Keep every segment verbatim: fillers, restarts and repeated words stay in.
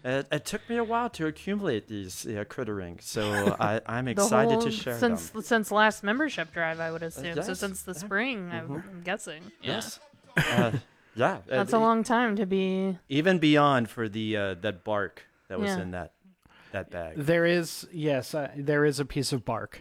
It, it took me a while to accumulate these uh, critter rings, so I, I'm The excited whole- to share since them. since last membership drive, I would assume. So yes. since the Yeah. spring, I'm- Mhm. I'm guessing. Yeah. Yes. Uh, yeah. That's uh, a long time to be. Even beyond for the uh, that bark that was Yeah. in that that bag. There is, yes, uh, there is a piece of bark.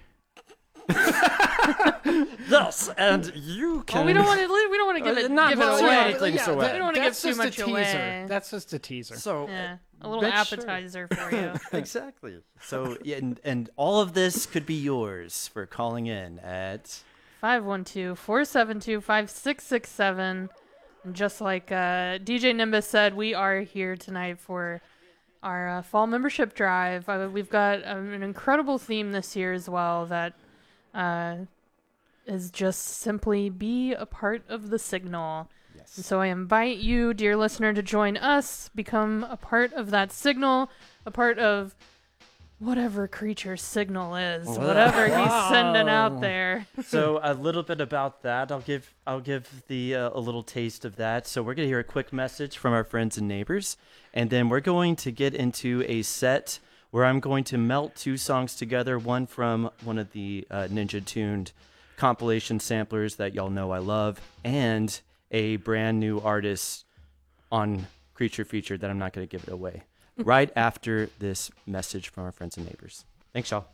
Yes, and you can. Well, we don't want to. We don't want to give Uh, it. not give it really away. anything yeah, away. that- We don't wanna give that's too just a much teaser. away. That's just a teaser. So Yeah, a little make sure- appetizer for you. exactly. So yeah, and, and all of this could be yours for calling in at. five one two, four seven two, five six six seven. And just like uh, D J Nimbus said, we are here tonight for our uh, fall membership drive. Uh, we've got um, an incredible theme this year as well that uh, is just simply be a part of the signal. Yes. And so I invite you, dear listener, to join us, become a part of that signal, a part of whatever creature's signal is, Wow. whatever he's sending Wow. out there. So a little bit about that. I'll give I'll give the uh, a little taste of that. So we're gonna hear a quick message from our friends and neighbors, and then we're going to get into a set where I'm going to melt two songs together. One from one of the uh, Ninja Tuned compilation samplers that y'all know I love, and a brand new artist on Creature Feature that I'm not going to give it away. Right after this message from our friends and neighbors. Thanks, y'all.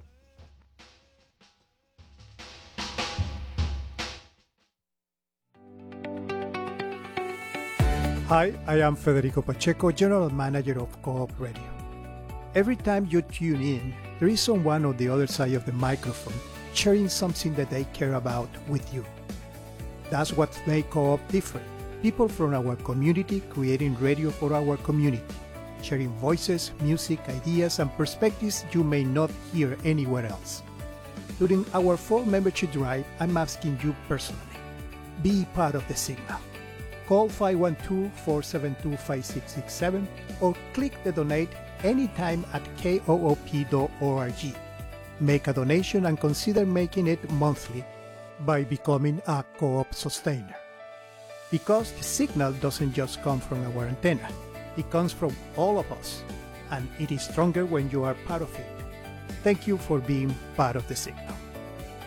Hi, I am Federico Pacheco, General Manager of Co-op Radio. Every time you tune in, there is someone on the other side of the microphone sharing something that they care about with you. That's what makes Co-op different. People from our community creating radio for our community, sharing voices, music, ideas, and perspectives you may not hear anywhere else. During our fall membership drive, I'm asking you personally, be part of the signal. Call five one two, four seven two, five six six seven or click the donate anytime at koop dot org. Make a donation and consider making it monthly by becoming a Co-op sustainer. Because the signal doesn't just come from our antenna, it comes from all of us, and it is stronger when you are part of it. Thank you for being part of the signal.